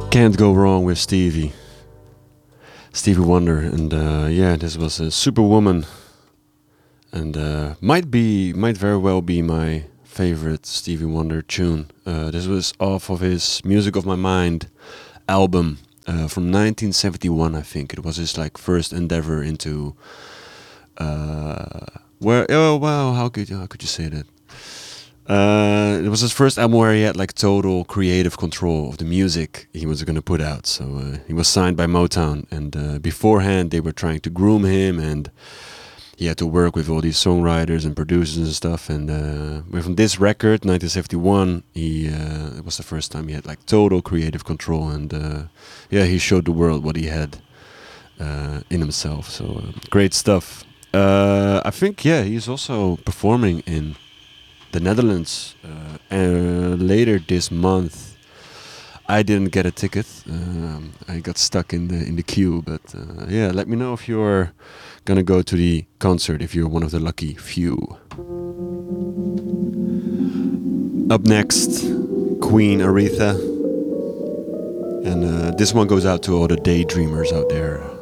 Can't go wrong with Stevie Wonder, and yeah, this was a Superwoman, and might very well be my favorite Stevie Wonder tune. This was off of his Music of My Mind album from 1971, I think. It was his like first endeavor into where oh wow how could you say that? It was his first album where he had like total creative control of the music he was going to put out. So he was signed by Motown, and beforehand they were trying to groom him, and he had to work with all these songwriters and producers and stuff. And with this record, 1971, it was the first time he had like total creative control, and yeah, he showed the world what he had in himself. So great stuff. I think yeah, he's also performing in the Netherlands later this month. I didn't get a ticket. I got stuck in the queue. But yeah, let me know if you're gonna go to the concert, if you're one of the lucky few. Up next, Queen Aretha, and this one goes out to all the daydreamers out there.